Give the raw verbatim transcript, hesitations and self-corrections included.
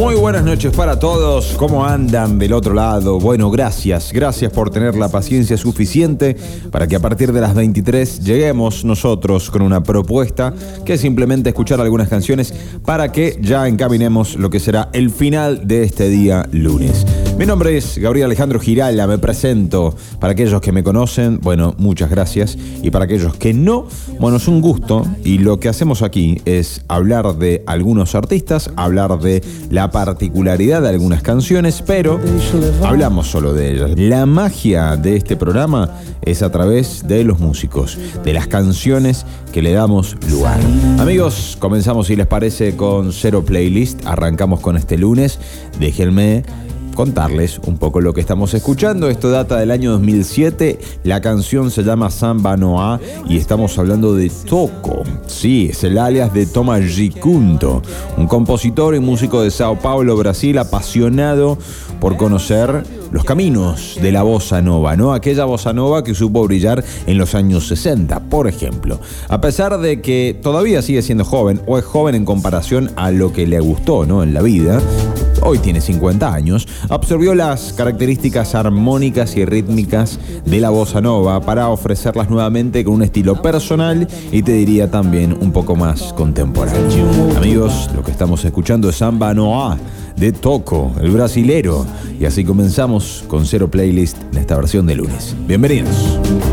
Muy buenas noches para todos. ¿Cómo andan del otro lado? Bueno, gracias. Gracias por tener la paciencia suficiente para que a partir de las veintitrés lleguemos nosotros con una propuesta que es simplemente escuchar algunas canciones para que ya encaminemos lo que será el final de este día lunes. Mi nombre es Gabriel Alejandro Giralda, me presento. Para aquellos que me conocen, bueno, muchas gracias. Y para aquellos que no, bueno, es un gusto. Y lo que hacemos aquí es hablar de algunos artistas, hablar de la particularidad de algunas canciones, pero hablamos solo de ellas. La magia de este programa es a través de los músicos, de las canciones que le damos lugar. Amigos, comenzamos, si les parece, con Cero Playlist. Arrancamos con este lunes. Déjenme contarles un poco lo que estamos escuchando. Esto data del año dos mil siete. La canción se llama Samba Noa y estamos hablando de Toco. Sí, es el alias de Thomas Gicunto, un compositor y músico de Sao Paulo, Brasil, apasionado por conocer los caminos de la bossa nova, ¿no? Aquella bossa nova que supo brillar en los años sesenta, por ejemplo. A pesar de que todavía sigue siendo joven, o es joven en comparación a lo que le gustó, ¿no?, en la vida, hoy tiene cincuenta años, absorbió las características armónicas y rítmicas de la bossa nova para ofrecerlas nuevamente con un estilo personal y te diría también un poco más contemporáneo. Amigos, lo que estamos escuchando es Samba Noa de Toco, el brasilero. Y así comenzamos con Cero Playlist en esta versión de lunes. Bienvenidos.